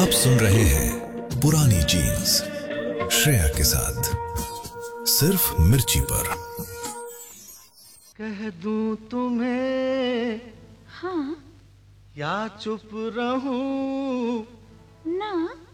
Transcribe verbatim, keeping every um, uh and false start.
सुन रहे हैं पुरानी जीन्स श्रेया के साथ सिर्फ मिर्ची पर। कह दूं तुम्हें हाँ या चुप रहूं ना